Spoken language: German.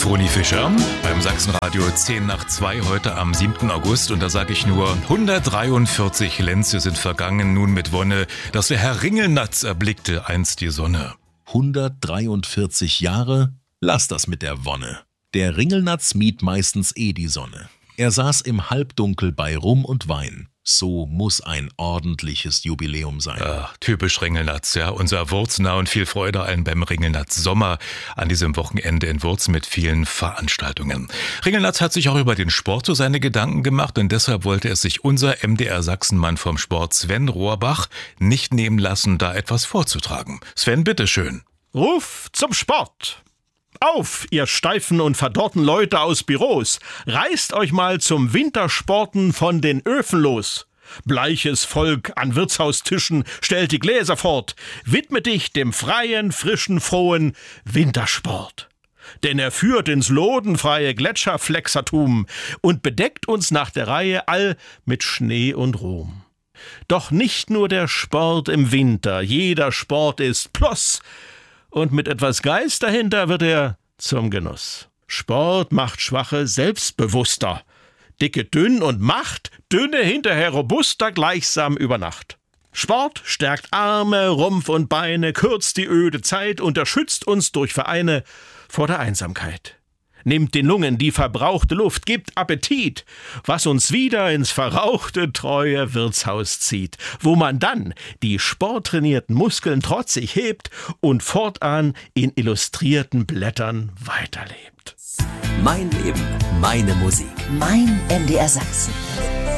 Toni Fischer beim Sachsenradio 10 nach 2 heute am 7. August. Und da sage ich nur, 143 Lenze sind vergangen, nun mit Wonne, dass der Herr Ringelnatz erblickte einst die Sonne. 143 Jahre? Lass das mit der Wonne. Der Ringelnatz mied meistens die Sonne. Er saß im Halbdunkel bei Rum und Wein. So muss ein ordentliches Jubiläum sein. Ach, typisch Ringelnatz, ja. Unser Wurznah und viel Freude allen beim Ringelnatz Sommer an diesem Wochenende in Wurz mit vielen Veranstaltungen. Ringelnatz hat sich auch über den Sport so seine Gedanken gemacht und deshalb wollte es sich unser MDR-Sachsenmann vom Sport Sven Rohrbach nicht nehmen lassen, da etwas vorzutragen. Sven, bitteschön. Ruf zum Sport! Auf, ihr steifen und verdorrten Leute aus Büros, reißt euch mal zum Wintersporten von den Öfen los. Bleiches Volk an Wirtshaustischen stellt die Gläser fort, widme dich dem freien, frischen, frohen Wintersport. Denn er führt ins lodenfreie Gletscherflexertum und bedeckt uns nach der Reihe all mit Schnee und Ruhm. Doch nicht nur der Sport im Winter, jeder Sport ist Plus. Und mit etwas Geist dahinter wird er zum Genuss. Sport macht Schwache selbstbewusster. Dicke dünn und macht Dünne hinterher robuster gleichsam über Nacht. Sport stärkt Arme, Rumpf und Beine, kürzt die öde Zeit und erschützt uns durch Vereine vor der Einsamkeit. Nimmt den Lungen die verbrauchte Luft, gibt Appetit, was uns wieder ins verrauchte, treue Wirtshaus zieht, wo man dann die sporttrainierten Muskeln trotzig hebt und fortan in illustrierten Blättern weiterlebt. Mein Leben, meine Musik. Mein MDR Sachsen.